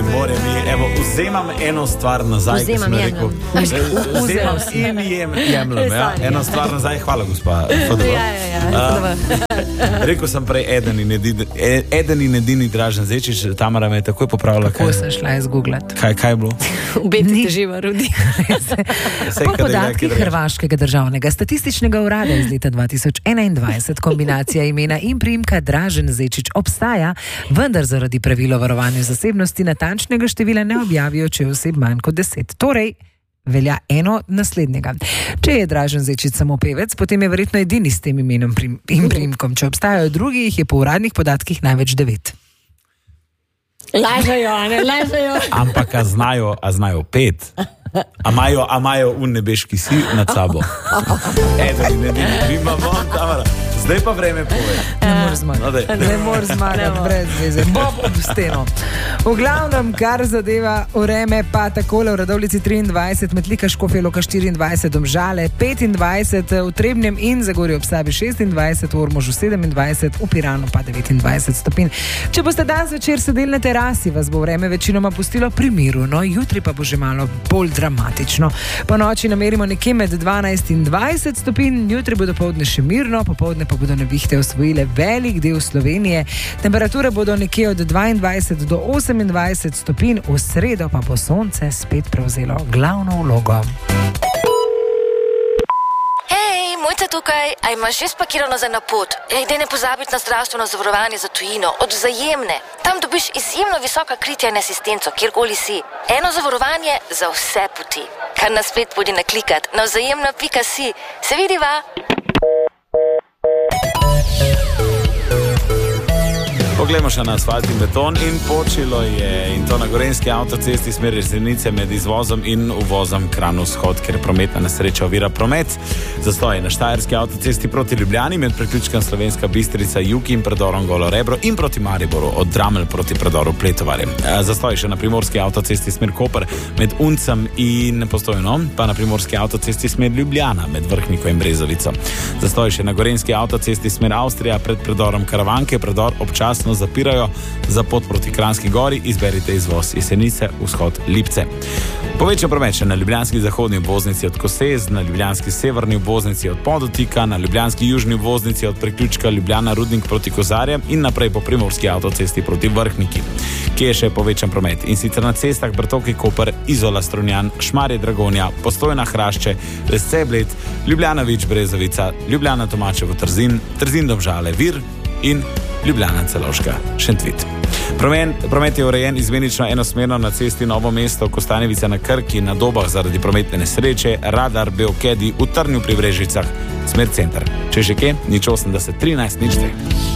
morje mi, evo, vzemam eno stvar nazaj, ki sem rekel. Vzemam in jemljem, ja. Eno stvar nazaj, hvala gospa. Rekel sem prej eden in edini Dražen Zečič, Tamara me je takoj popravila. Kako sem šla izgooglat? Kaj je bilo? V Beti teživa Rudi. Po podatkih Hrvaškega državnega statističnega urada iz leta 2021 kombinacija imena in priimka Dražen Zečič obstaja, vendar zaradi pravil o varovanju zasebnosti natančnega števila ne objavijo, če je oseb manj kot 10. Torej, velja eno naslednjega. Če je Dražen Zečič samo pevec, potem je verjetno edini s tem imenom in priimkom. Če obstajajo drugi, jih je po uradnih podatkih največ 9. Lažejo. Ampak a znajo 5? A imajo nebeški si nad sabo? Eden in edini, Tamara. Zdaj pa vreme pove. Ne moreš zmagati brez veze. Bob ob steno. V glavnem, kar zadeva vreme, pa takole v Radovljici 23, Metlika Škofja Loka 24, Domžale 25, v Trebnjem in Zagorju ob Savi 26, v Ormožu 27, v Piranu pa 29 stopinj. Če boste danes večer sedeli na terasi, vas bo vreme večinoma pustilo pri miru, no jutri pa bo že malo bolj dramatično. Po noči namerimo nekje med 12 in 20 stopinj, jutri bo dopoldne še mirno, popoldne pa bodo nevihte osvojile velik del Slovenije. Temperature bodo nekje od 22 do 28 stopinj, v sredo pa bo sonce spet prevzelo glavno vlogo. Hej, Mojca tukaj, a imaš že spakirano za napot? Daj ne pozabiti na zdravstveno zavarovanje za tujino, od Vzajemne. Tam dobiš izjemno visoka kritja in asistenco, kjerkoli si. Eno zavarovanje za vse poti. Kar nas spet podi naklikat na vzajemno.si. Se vidiva? Poglejmo še na asfalt in beton in počilo je, in to na gorenjski avtocesti smeri Jesenice med izvozom in uvozom Kranj-Vzhod, ker prometna nesreča ovira promet. Zastoj na štajerski avtocesti proti Ljubljani med priključkom Slovenska Bistrica Jug in predorom Golo Rebro in proti Mariboru od Dramelj proti predoru Pletovarje. Zastoj še na primorski avtocesti smer Koper med Uncem in Postojno, pa na primorski avtocesti smer Ljubljana med Vrhniko in Brezovico. Zastoj še na gorenjski avtocesti smer Avstrija pred predorom Karavanke, predor občasno zapirajo. Za pot proti Kranjski Gori izberite izvoz Jesenice, vzhod Lipce. Povečan promet še na ljubljanski zahodni obvoznici od Kosez, na ljubljanski severni obvoznici od Podotika, na ljubljanski južni obvoznici od priključka Ljubljana Rudnik proti Kozarjem in naprej po primorski avtocesti proti Vrhniki. Kje je še povečan promet? In sicer na cestah Brtoki Koper, Izola Strunjan, Šmarje Dragonja, Postojna Hrašče, Lesce Bled, Ljubljana Vič Brezovica, Ljubljana Tomačevo Trzin, Trzin Domžale Vir in Ljubljana Celovška Šentvit. Promet je urejen izmenično enosmerno na cesti Novo mesto, Kostanjevica na Krki, na Dobah zaradi prometne nesreče, Radar Beokedi v Trnju pri Brežicah, smer center. Če že kje, 080 13 03.